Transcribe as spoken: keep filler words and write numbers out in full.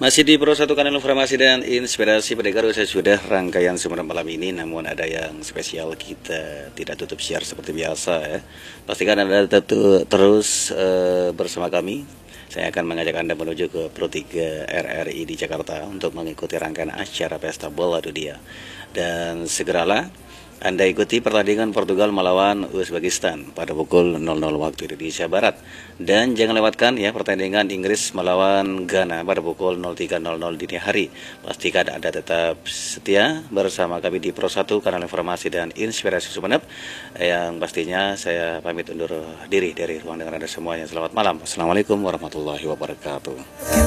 Masih di Pro satu Kanal Informasi dan Inspirasi Pendengar, saya sudah rangkaian semalam malam ini, namun ada yang spesial, kita tidak tutup siar seperti biasa ya. Pastikan Anda tetap terus uh, bersama kami. Saya akan mengajak Anda menuju ke Pro tiga R R I di Jakarta untuk mengikuti rangkaian acara Pesta Bola Dunia. Dan segeralah Anda ikuti pertandingan Portugal melawan Uzbekistan pada pukul nol nol waktu Indonesia Barat. Dan jangan lewatkan ya pertandingan Inggris melawan Ghana pada pukul nol tiga nol nol dini hari. Pastikan Anda tetap setia bersama kami di Pro satu Kanal Informasi dan Inspirasi Sumeneb. Yang pastinya saya pamit undur diri dari ruang dengar Anda semuanya. Selamat malam. Assalamualaikum warahmatullahi wabarakatuh.